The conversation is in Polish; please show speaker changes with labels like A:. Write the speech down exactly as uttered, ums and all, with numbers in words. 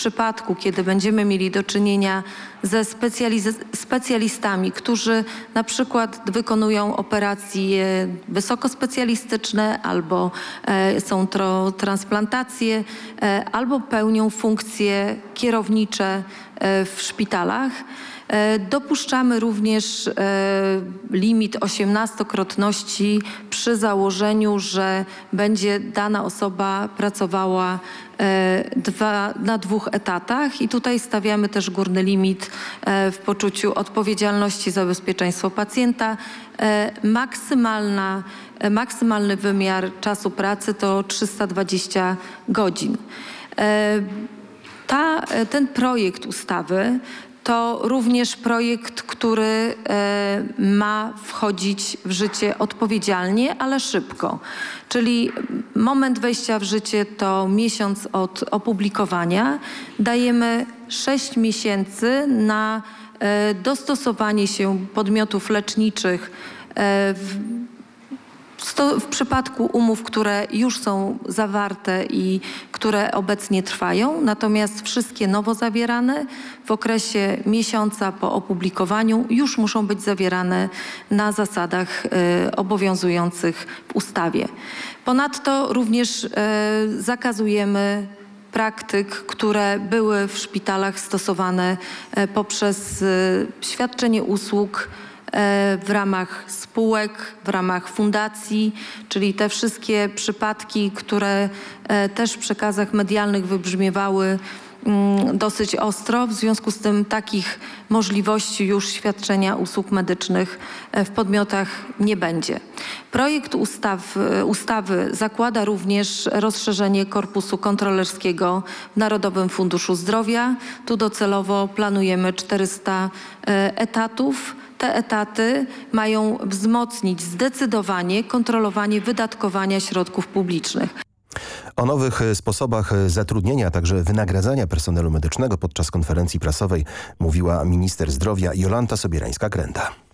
A: przypadku, kiedy będziemy mieli do czynienia ze specjaliz- specjalistami, którzy na przykład wykonują operacje wysokospecjalistyczne albo e, są to transplantacje, e, albo pełnią funkcje kierownicze e, w szpitalach. Dopuszczamy również limit osiemnastokrotności przy założeniu, że będzie dana osoba pracowała dwa, na dwóch etatach i tutaj stawiamy też górny limit w poczuciu odpowiedzialności za bezpieczeństwo pacjenta. Maksymalna, maksymalny wymiar czasu pracy to trzysta dwadzieścia godzin. Ta, ten projekt ustawy to również projekt, który ma wchodzić w życie odpowiedzialnie, ale szybko. Czyli moment wejścia w życie to miesiąc od opublikowania. Dajemy sześć miesięcy na dostosowanie się podmiotów leczniczych w w przypadku umów, które już są zawarte i które obecnie trwają, natomiast wszystkie nowo zawierane w okresie miesiąca po opublikowaniu już muszą być zawierane na zasadach y, obowiązujących w ustawie. Ponadto również y, zakazujemy praktyk, które były w szpitalach stosowane y, poprzez y, świadczenie usług w ramach spółek, w ramach fundacji, czyli te wszystkie przypadki, które też w przekazach medialnych wybrzmiewały dosyć ostro. W związku z tym takich możliwości już świadczenia usług medycznych w podmiotach nie będzie. Projekt ustaw, ustawy zakłada również rozszerzenie korpusu kontrolerskiego w Narodowym Funduszu Zdrowia. Tu docelowo planujemy czterysta etatów. Te etaty mają wzmocnić zdecydowanie kontrolowanie wydatkowania środków publicznych.
B: O nowych sposobach zatrudnienia, a także wynagradzania personelu medycznego podczas konferencji prasowej mówiła minister zdrowia Jolanta Sobierańska-Kręta.